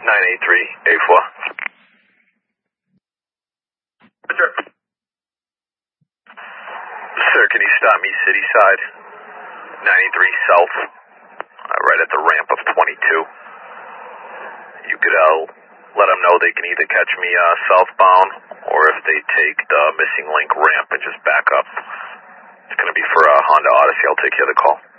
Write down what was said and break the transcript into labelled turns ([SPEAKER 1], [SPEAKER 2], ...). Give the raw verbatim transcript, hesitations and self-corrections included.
[SPEAKER 1] nine eight three, A four.
[SPEAKER 2] Sir.
[SPEAKER 1] Sir, can you stop me city side? ninety-three South, uh, right at the ramp of twenty-two. You could uh, let them know they can either catch me uh, southbound, or if they take the missing link ramp and just back up. It's going to be for uh, Honda Odyssey. I'll take care of the call.